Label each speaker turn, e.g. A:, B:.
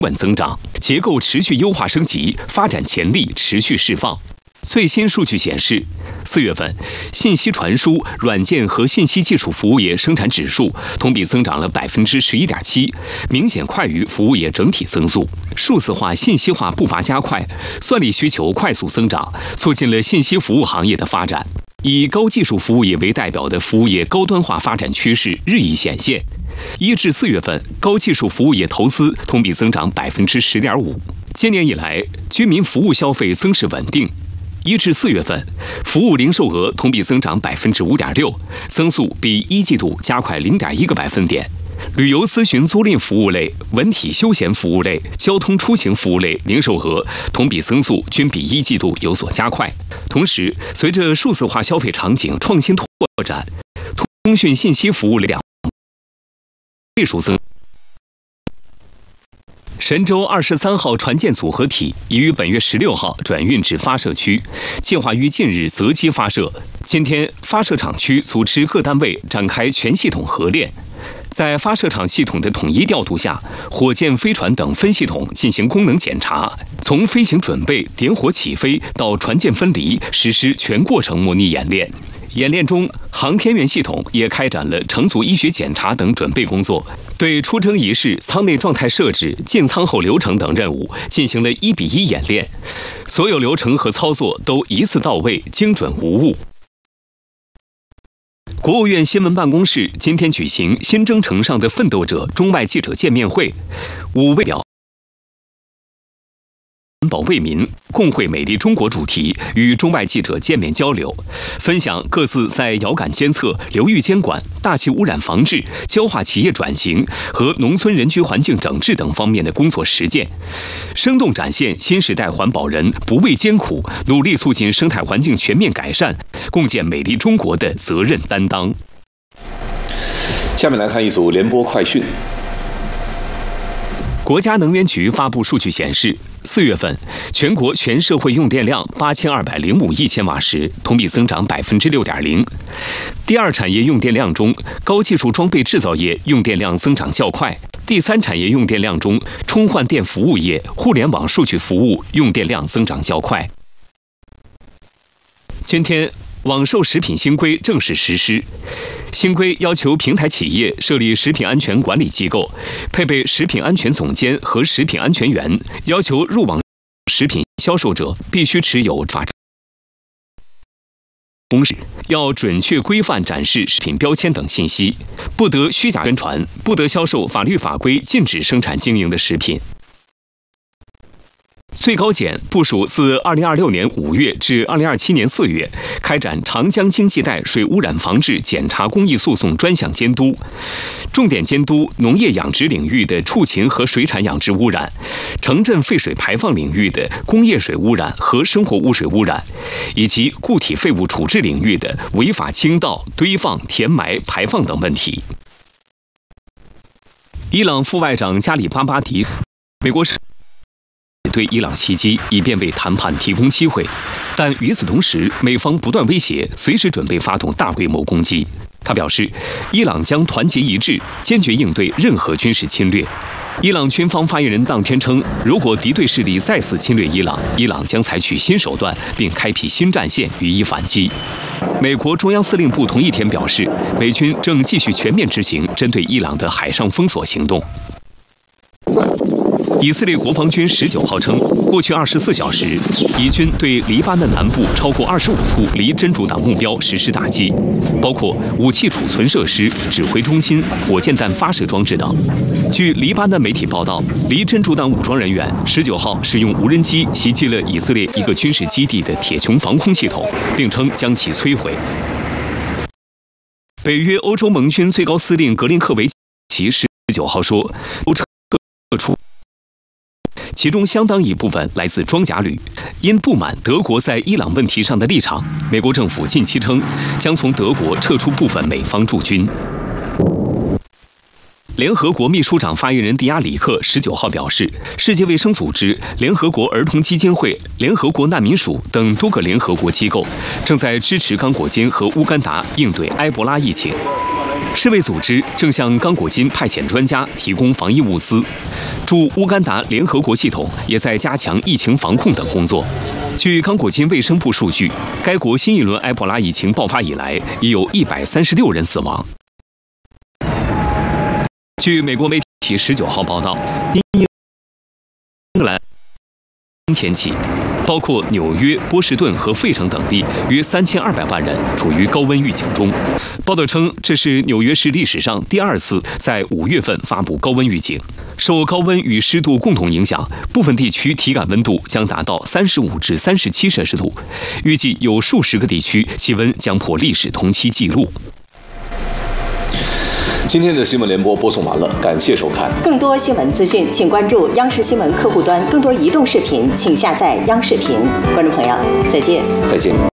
A: 稳增长，结构持续优化升级，发展潜力持续释放。最新数据显示，4月份信息传输、软件和信息技术服务业生产指数同比增长了11.7%，明显快于服务业整体增速。数字化、信息化步伐加快，算力需求快速增长，促进了信息服务行业的发展。以高技术服务业为代表的服务业高端化发展趋势日益显现。1至4月份，高技术服务业投资同比增长10.5%。今年以来，居民服务消费增势稳定。1至4月份，服务零售额同比增长5.6%，增速比1季度加快0.1个百分点。旅游咨询租赁服务类、文体休闲服务类、交通出行服务类零售额同比增速均比1季度有所加快。同时，随着数字化消费场景创新拓展，通讯信息服务类倍数增。神舟23号船舰组合体已于本月16号转运至发射区，计划于近日择机发射。今天，发射场区组织各单位展开全系统合练。在发射场系统的统一调度下，火箭、飞船等分系统进行功能检查，从飞行准备、点火起飞到船舰分离，实施全过程模拟演练。演练中，航天员系统也开展了乘组医学检查等准备工作，对出征仪式、舱内状态设置、进舱后流程等任务进行了1:1演练，所有流程和操作都一次到位、精准无误。国务院新闻办公室今天举行新征程上的奋斗者中外记者见面会，5位表保为民，共绘美丽中国主题与中外记者见面交流，分享各自在遥感监测、流域监管、大气污染防治、焦化企业转型和农村人居环境整治等方面的工作实践，生动展现新时代环保人不畏艰苦、努力促进生态环境全面改善、共建美丽中国的责任担当。
B: 下面来看一组联播快讯。
A: 国家能源局发布数据显示，4月份全国全社会用电量8205亿千瓦时，同比增长6.0%。第二产业用电量中，高技术装备制造业用电量增长较快；第三产业用电量中，充换电服务业、互联网数据服务用电量增长较快。今天，网售食品新规正式实施。新规要求平台企业设立食品安全管理机构，配备食品安全总监和食品安全员，要求入网食品销售者必须持有法证，同时要准确规范展示食品标签等信息，不得虚假宣传，不得销售法律法规禁止生产经营的食品。最高检部署自2026年5月至2027年4月开展长江经济带水污染防治检查公益诉讼专项监督，重点监督农业养殖领域的畜禽和水产养殖污染，城镇废水排放领域的工业水污染和生活污水污染，以及固体废物处置领域的违法倾倒、堆放、填埋、排放等问题。伊朗副外长加里巴巴迪，美国是对伊朗袭击，以便为谈判提供机会，但与此同时，美方不断威胁，随时准备发动大规模攻击。他表示，伊朗将团结一致，坚决应对任何军事侵略。伊朗军方发言人当天称，如果敌对势力再次侵略伊朗，伊朗将采取新手段，并开辟新战线予以反击。美国中央司令部同一天表示，美军正继续全面执行针对伊朗的海上封锁行动。以色列国防军19号称，过去24小时，以军对黎巴嫩南部超过25处离真主党目标实施打击，包括武器储存设施、指挥中心、火箭弹发射装置等。据黎巴嫩媒体报道，离真主党武装人员19号使用无人机袭击了以色列一个军事基地的铁穹防空系统，并称将其摧毁。北约欧洲盟军最高司令格林克维奇19号说，撤出。其中相当一部分来自装甲旅。因不满德国在伊朗问题上的立场，美国政府近期称将从德国撤出部分美方驻军。联合国秘书长发言人迪亚里克19号表示，世界卫生组织、联合国儿童基金会、联合国难民署等多个联合国机构正在支持刚果金和乌干达应对埃博拉疫情。世卫组织正向刚果金派遣专家提供防疫物资。 驻乌干达联合国系统也在加强疫情防控等工作。据刚果金卫生部数据，该国新一轮埃博拉疫情爆发以来，已有136人死亡。据美国媒体19号报道，因英格兰天气，包括纽约、波士顿和费城等地约3200万人处于高温预警中。报道称，这是纽约市历史上第2次在5月份发布高温预警。受高温与湿度共同影响，部分地区体感温度将达到35至37摄氏度，预计有数十个地区气温将破历史同期纪录。
B: 今天的新闻联播播送完了，感谢收看。
C: 更多新闻资讯，请关注央视新闻客户端；更多移动视频，请下载央视频。观众朋友，再见。
B: 再见。